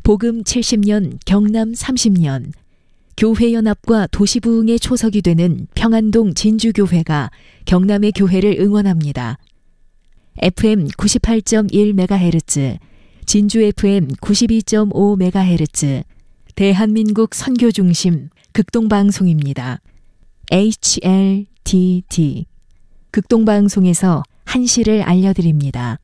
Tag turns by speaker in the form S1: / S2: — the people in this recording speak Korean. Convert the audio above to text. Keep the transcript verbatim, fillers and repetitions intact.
S1: 복음 칠십 년, 경남 삼십 년, 교회연합과 도시부흥의 초석이 되는 평안동 진주교회가 경남의 교회를 응원합니다. 에프엠 구십팔 점 일 메가헤르츠, 진주 에프엠 구십이 점 오 메가헤르츠, 대한민국 선교중심 극동방송입니다. 에이치엘티디 극동방송에서 한시를 알려드립니다.